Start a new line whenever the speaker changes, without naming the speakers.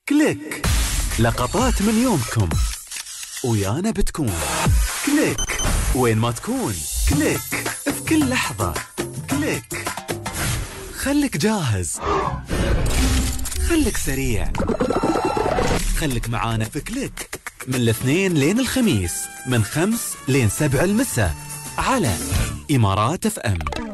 كليك، لقطات من يومكم ويانا بتكون. كليك وين ما تكون، كليك في كل لحظة. كليك خلك جاهز، خلك سريع، خلك معانا في كليك من الاثنين لين الخميس من 5 لين 7 المساء على إمارات FM.